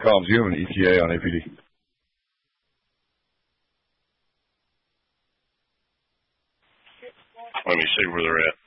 Collins, you have an ETA on APD? Let me see where they're at.